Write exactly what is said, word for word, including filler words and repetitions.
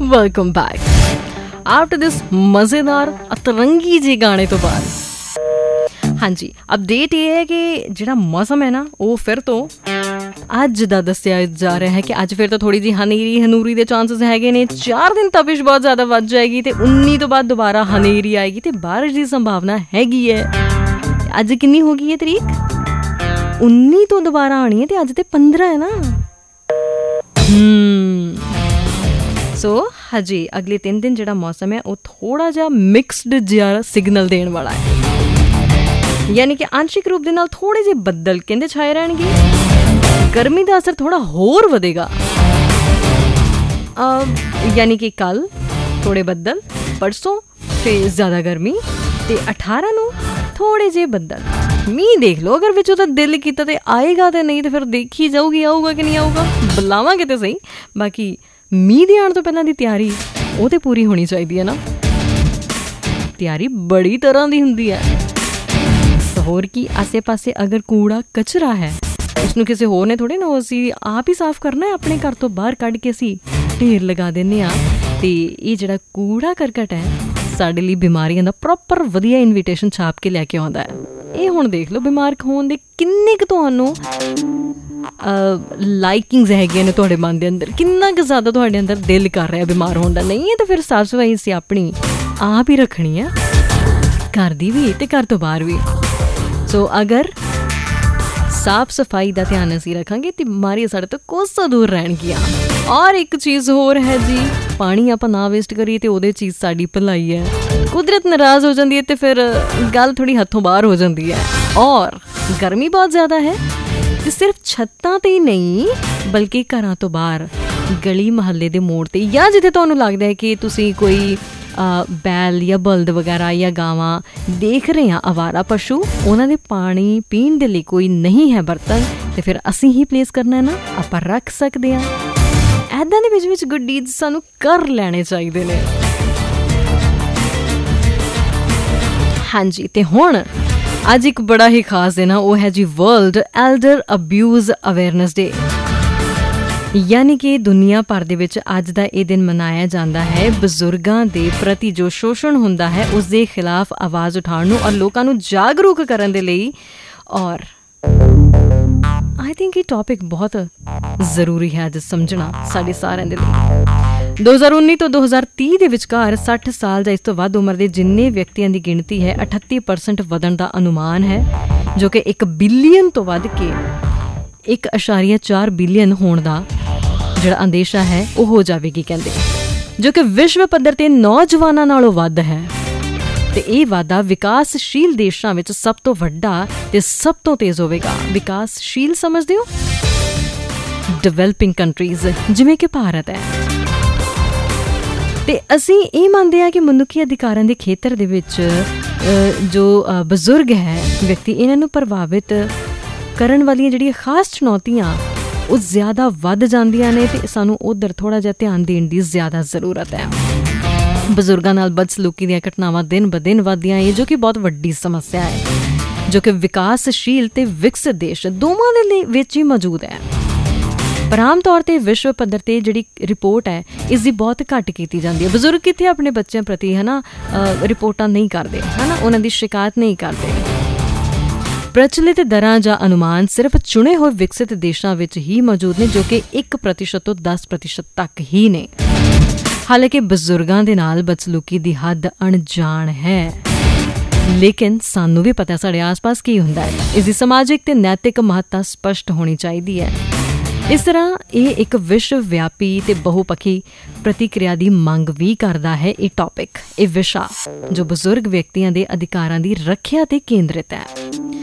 Welcome back after this ਮਜ਼ੇਦਾਰ ਅਤਰੰਗੀ ਜਿਹੇ ਗਾਣੇ ਤੋਂ ਬਾਅਦ। ਹਾਂਜੀ, ਅਪਡੇਟ ਇਹ ਹੈ ਕਿ ਜਿਹੜਾ ਮੌਸਮ ਹੈ ਨਾ ਉਹ ਫਿਰ ਤੋਂ ਅੱਜ ਦਾ ਦੱਸਿਆ ਜਾ ਰਿਹਾ ਹੈ ਕਿ ਅੱਜ ਫਿਰ ਤੋਂ ਥੋੜ੍ਹੀ ਜਿਹੀ ਹਨੇਰੀ ਹਨੂਰੀ ਦੇ ਚਾਂਸਿਸ ਹੈਗੇ ਨੇ। ਚਾਰ ਦਿਨ ਤਪਿਸ਼ ਬਹੁਤ ਜ਼ਿਆਦਾ ਵੱਧ ਜਾਏਗੀ ਅਤੇ ਉੱਨੀ ਤੋਂ ਬਾਅਦ ਦੁਬਾਰਾ ਹਨੇਰੀ ਆਏਗੀ ਅਤੇ ਬਾਰਿਸ਼ ਦੀ ਸੰਭਾਵਨਾ ਹੈਗੀ ਹੈ। ਅੱਜ ਕਿੰਨੀ ਹੋ ਗਈ ਹੈ ਤਰੀਕ? ਉੱਨੀ ਤੋਂ ਦੁਬਾਰਾ ਆਉਣੀ ਹੈ ਅਤੇ ਅੱਜ ਤਾਂ ਪੰਦਰਾਂ ਹੈ ਨਾ। ਹਮ ਸੋ ਹਜੇ ਅਗਲੇ ਤਿੰਨ ਦਿਨ ਜਿਹੜਾ ਮੌਸਮ ਹੈ ਉਹ ਥੋੜ੍ਹਾ ਜਿਹਾ ਮਿਕਸਡ ਜਿਹਾ ਸਿਗਨਲ ਦੇਣ ਵਾਲਾ ਹੈ, ਯਾਨੀ ਕਿ ਅੰਸ਼ਿਕ ਰੂਪ ਦੇ ਨਾਲ ਥੋੜ੍ਹੇ ਜਿਹੇ ਬੱਦਲ ਕਹਿੰਦੇ ਛਾਏ ਰਹਿਣਗੇ। ਗਰਮੀ ਦਾ ਅਸਰ ਥੋੜ੍ਹਾ ਹੋਰ ਵਧੇਗਾ, ਯਾਨੀ ਕਿ ਕੱਲ੍ਹ ਥੋੜ੍ਹੇ ਬੱਦਲ, ਪਰਸੋਂ ਫਿਰ ਜ਼ਿਆਦਾ ਗਰਮੀ ਅਤੇ ਅਠਾਰਾਂ ਨੂੰ ਥੋੜ੍ਹੇ ਜਿਹੇ ਬੱਦਲ। ਮੀਂਹ ਦੇਖ ਲਓ, ਅਗਰ ਵਿੱਚੋਂ ਤਾਂ ਦਿਲ ਕੀਤਾ ਤਾਂ ਆਏਗਾ, ਅਤੇ ਨਹੀਂ ਤਾਂ ਫਿਰ ਦੇਖੀ ਜਾਊਗੀ ਆਊਗਾ ਕਿ ਨਹੀਂ ਆਊਗਾ। ਬੁਲਾਵਾਂਗੇ ਤਾਂ ਸਹੀ, ਬਾਕੀ ਮੀਂਹ ਦੇ ਆਉਣ ਤੋਂ ਪਹਿਲਾਂ ਦੀ ਤਿਆਰੀ ਉਹ ਤਾਂ ਪੂਰੀ ਹੋਣੀ ਚਾਹੀਦੀ ਹੈ ਨਾ। ਤਿਆਰੀ ਬੜੀ ਤਰ੍ਹਾਂ ਦੀ ਹੁੰਦੀ ਹੈ। ਹੋਰ ਕੀ, ਆਸੇ ਪਾਸੇ ਅਗਰ ਕੂੜਾ ਕਚਰਾ ਹੈ ਉਸਨੂੰ ਕਿਸੇ ਹੋਰ ਨੇ ਥੋੜ੍ਹੇ ਨਾ, ਅਸੀਂ ਆਪ ਹੀ ਸਾਫ਼ ਕਰਨਾ ਹੈ। ਆਪਣੇ ਘਰ ਤੋਂ ਬਾਹਰ ਕੱਢ ਕੇ ਅਸੀਂ ਢੇਰ ਲਗਾ ਦਿੰਦੇ ਹਾਂ, ਅਤੇ ਇਹ ਜਿਹੜਾ ਕੂੜਾ ਕਰਕਟ ਹੈ ਸਾਡੇ ਲਈ ਬਿਮਾਰੀਆਂ ਦਾ ਪ੍ਰੋਪਰ ਵਧੀਆ ਇਨਵੀਟੇਸ਼ਨ ਛਾਪ ਕੇ ਲੈ ਕੇ ਆਉਂਦਾ ਹੈ। ਇਹ ਹੁਣ ਦੇਖ ਲਓ ਬਿਮਾਰ ਹੋਣ ਦੇ ਕਿੰਨੇ ਕੁ ਤੁਹਾਨੂੰ ਲਾਈਕਿੰਗਸ ਹੈਗੀਆਂ ਨੇ ਤੁਹਾਡੇ ਮਨ ਦੇ ਅੰਦਰ, ਕਿੰਨਾ ਕੁ ਜ਼ਿਆਦਾ ਤੁਹਾਡੇ ਅੰਦਰ ਦਿਲ ਕਰ ਰਿਹਾ ਬਿਮਾਰ ਹੋਣ ਦਾ। ਨਹੀਂ ਹੈ ਤਾਂ ਫਿਰ ਸਾਫ਼ ਸਫਾਈ ਅਸੀਂ ਆਪਣੀ ਆਪ ਹੀ ਰੱਖਣੀ ਹੈ, ਘਰ ਦੀ ਵੀ ਅਤੇ ਘਰ ਤੋਂ ਬਾਹਰ ਵੀ। ਸੋ ਅਗਰ ਸਾਫ਼ ਸਫਾਈ ਦਾ ਧਿਆਨ ਅਸੀਂ ਰੱਖਾਂਗੇ ਤਾਂ ਬਿਮਾਰੀਆਂ ਸਾਡੇ ਤੋਂ ਕੋਸਾ ਦੂਰ ਰਹਿਣਗੀਆਂ। ਔਰ ਇੱਕ ਚੀਜ਼ ਹੋਰ ਹੈ ਜੀ, ਪਾਣੀ ਆਪਾਂ ਨਾ ਵੇਸਟ ਕਰੀਏ ਅਤੇ ਉਹਦੇ ਚੀਜ਼ ਸਾਡੀ ਭਲਾਈ ਹੈ। ਕੁਦਰਤ ਨਾਰਾਜ਼ ਹੋ ਜਾਂਦੀ ਹੈ ਅਤੇ ਫਿਰ ਗੱਲ ਥੋੜ੍ਹੀ ਹੱਥੋਂ ਬਾਹਰ ਹੋ ਜਾਂਦੀ ਹੈ। ਔਰ ਗਰਮੀ ਬਹੁਤ ਜ਼ਿਆਦਾ ਹੈ ਅਤੇ ਸਿਰਫ ਛੱਤਾਂ 'ਤੇ ਹੀ ਨਹੀਂ ਬਲਕਿ ਘਰਾਂ ਤੋਂ ਬਾਹਰ ਗਲੀ ਮੁਹੱਲੇ ਦੇ ਮੋੜ 'ਤੇ, ਜਾਂ ਜਿੱਥੇ ਤੁਹਾਨੂੰ ਲੱਗਦਾ ਹੈ ਕਿ ਤੁਸੀਂ ਕੋਈ ਬੈਲ ਜਾਂ ਬਲਦ ਵਗੈਰਾ ਜਾਂ ਗਾਵਾਂ ਦੇਖ ਰਹੇ ਹਾਂ, ਅਵਾਰਾ ਪਸ਼ੂ, ਉਹਨਾਂ ਦੇ ਪਾਣੀ ਪੀਣ ਦੇ ਲਈ ਕੋਈ ਨਹੀਂ ਹੈ ਬਰਤਨ, ਅਤੇ ਫਿਰ ਅਸੀਂ ਹੀ ਪਲੇਸ ਕਰਨਾ ਨਾ, ਆਪਾਂ ਰੱਖ ਸਕਦੇ ਹਾਂ। ਇੱਦਾਂ ਦੇ ਵਿੱਚ ਵਿੱਚ ਗੁੱਡ ਡੀਡਸ ਸਾਨੂੰ ਕਰ ਲੈਣੇ ਚਾਹੀਦੇ ਨੇ। ਹਾਂਜੀ, ਅਤੇ ਹੁਣ ਅੱਜ ਇੱਕ ਬੜਾ ਹੀ ਖਾਸ ਦਿਨ ਆ, ਉਹ ਹੈ ਜੀ ਵਰਲਡ ਐਲਡਰ ਅਬਿਊਜ਼ ਅਵੇਅਰਨੈਸ ਡੇ। ਯਾਨੀ ਕਿ ਦੁਨੀਆ ਭਰ ਦੇ ਵਿੱਚ ਅੱਜ ਦਾ ਇਹ ਦਿਨ ਮਨਾਇਆ ਜਾਂਦਾ ਹੈ ਬਜ਼ੁਰਗਾਂ ਦੇ ਪ੍ਰਤੀ ਜੋ ਸ਼ੋਸ਼ਣ ਹੁੰਦਾ ਹੈ ਉਸ ਦੇ ਖਿਲਾਫ ਆਵਾਜ਼ ਉਠਾਉਣ ਨੂੰ ਔਰ ਲੋਕਾਂ ਨੂੰ ਜਾਗਰੂਕ ਕਰਨ ਦੇ ਲਈ। ਔਰ ਆਈ ਥਿੰਕ ਇਹ ਟੌਪਿਕ ਬਹੁਤ ਜ਼ਰੂਰੀ ਹੈ ਅੱਜ ਸਮਝਣਾ ਸਾਡੇ ਸਾਰਿਆਂ ਦੇ ਲਈ। ਦੋ ਹਜ਼ਾਰ ਉੱਨੀ ਤੋਂ ਦੋ ਹਜ਼ਾਰ ਤੀਹ ਦੇ ਵਿਚਕਾਰ ਸੱਠ ਸਾਲ ਜਾਂ ਇਸ ਤੋਂ ਵੱਧ ਉਮਰ ਦੇ ਜਿੰਨੇ ਵਿਅਕਤੀਆਂ ਦੀ ਗਿਣਤੀ ਹੈ ਅਠੱਤੀ ਪਰਸੈਂਟ ਵਧਣ ਦਾ ਅਨੁਮਾਨ ਹੈ, ਜੋ ਕਿ ਇੱਕ ਬਿਲੀਅਨ ਤੋਂ ਵੱਧ ਕੇ ਇੱਕ ਅਸ਼ਾਰੀਆ ਚਾਰ ਬਿਲੀਅਨ ਹੋਣ ਦਾ ਜਿਹੜਾ ਅੰਦੇਸ਼ਾ ਹੈ ਉਹ ਹੋ ਜਾਵੇਗੀ ਕਹਿੰਦੇ, ਜੋ ਕਿ ਵਿਸ਼ਵ ਪੱਧਰ 'ਤੇ ਨੌਜਵਾਨਾਂ ਨਾਲੋਂ ਵੱਧ ਹੈ। ਅਤੇ ਇਹ ਵਾਧਾ ਵਿਕਾਸਸ਼ੀਲ ਦੇਸ਼ਾਂ ਵਿੱਚ ਸਭ ਤੋਂ ਵੱਡਾ ਅਤੇ ਸਭ ਤੋਂ ਤੇਜ਼ ਹੋਵੇਗਾ। ਵਿਕਾਸਸ਼ੀਲ ਸਮਝਦੇ ਹੋ? ਡਿਵੈਲਪਿੰਗ ਕੰਟਰੀਜ਼ ਜਿਵੇਂ ਕਿ ਭਾਰਤ ਹੈ। ਅਤੇ ਅਸੀਂ ਇਹ ਮੰਨਦੇ ਹਾਂ ਕਿ ਮਨੁੱਖੀ ਅਧਿਕਾਰਾਂ ਦੇ ਖੇਤਰ ਦੇ ਵਿੱਚ ਜੋ ਬਜ਼ੁਰਗ ਹੈ ਵਿਅਕਤੀ, ਇਹਨਾਂ ਨੂੰ ਪ੍ਰਭਾਵਿਤ ਕਰਨ ਵਾਲੀਆਂ ਜਿਹੜੀਆਂ ਖਾਸ ਚੁਣੌਤੀਆਂ ਉਹ ਜ਼ਿਆਦਾ ਵੱਧ ਜਾਂਦੀਆਂ ਨੇ, ਅਤੇ ਸਾਨੂੰ ਉੱਧਰ ਥੋੜ੍ਹਾ ਜਿਹਾ ਧਿਆਨ ਦੇਣ ਦੀ ਜ਼ਿਆਦਾ ਜ਼ਰੂਰਤ ਹੈ। ਬਜ਼ੁਰਗਾਂ ਨਾਲ ਬਦਸਲੂਕੀ ਦੀਆਂ ਘਟਨਾਵਾਂ ਦਿਨ ਬ ਦਿਨ ਵੱਧਦੀਆਂ ਇਹ, ਜੋ ਕਿ ਬਹੁਤ ਵੱਡੀ ਸਮੱਸਿਆ ਹੈ, ਜੋ ਕਿ ਵਿਕਾਸਸ਼ੀਲ ਅਤੇ ਵਿਕਸਿਤ ਦੇਸ਼ ਦੋਵਾਂ ਦੇ ਲਈ ਵਿੱਚ ਹੀ ਮੌਜੂਦ ਹੈ। ਪਰ ਆਮ ਤੌਰ 'ਤੇ ਵਿਸ਼ਵ ਪੱਧਰ 'ਤੇ ਜਿਹੜੀ ਰਿਪੋਰਟ ਹੈ ਇਸ ਦੀ ਬਹੁਤ ਘੱਟ ਕੀਤੀ ਜਾਂਦੀ ਹੈ। ਬਜ਼ੁਰਗ ਕਿੱਥੇ ਆਪਣੇ ਬੱਚਿਆਂ ਪ੍ਰਤੀ ਹੈ ਨਾ ਰਿਪੋਰਟਾਂ ਨਹੀਂ ਕਰਦੇ, ਹੈ ਨਾ, ਉਹਨਾਂ ਦੀ ਸ਼ਿਕਾਇਤ ਨਹੀਂ ਕਰਦੇ। ਪ੍ਰਚਲਿਤ ਦਰਾਂ ਜਾਂ ਅਨੁਮਾਨ ਸਿਰਫ ਚੁਣੇ ਹੋਏ ਵਿਕਸਿਤ ਦੇਸ਼ਾਂ ਵਿੱਚ ਹੀ ਮੌਜੂਦ ਨੇ, ਜੋ ਕਿ ਇੱਕ ਪ੍ਰਤੀਸ਼ਤ ਤੋਂ ਦਸ ਪ੍ਰਤੀਸ਼ਤ ਤੱਕ ਹੀ ਨੇ। ਹਾਲਾਂਕਿ ਬਜ਼ੁਰਗਾਂ ਦੇ ਨਾਲ ਬਦਸਲੂਕੀ ਦੀ ਹੱਦ ਅਣਜਾਣ ਹੈ, ਲੇਕਿਨ ਸਾਨੂੰ ਵੀ ਪਤਾ ਸਾਡੇ ਆਸ-ਪਾਸ ਕੀ ਹੁੰਦਾ ਹੈ। ਇਸ ਦੀ ਸਮਾਜਿਕ ਤੇ ਨੈਤਿਕ ਮਹੱਤਤਾ ਸਪਸ਼ਟ ਹੋਣੀ ਚਾਹੀਦੀ ਹੈ। ਇਸ ਤਰ੍ਹਾਂ ਇਹ ਇੱਕ ਵਿਸ਼ਵ ਵਿਆਪੀ ਤੇ ਬਹੁਪੱਖੀ ਪ੍ਰਤੀਕਿਰਿਆ ਦੀ ਮੰਗ ਵੀ ਕਰਦਾ ਹੈ। ਇਹ ਟੌਪਿਕ, ਇਹ ਵਿਸ਼ਾ ਜੋ ਬਜ਼ੁਰਗ ਵਿਅਕਤੀਆਂ ਦੇ ਅਧਿਕਾਰਾਂ ਦੀ ਰੱਖਿਆ ਤੇ ਕੇਂਦਰਿਤ ਹੈ।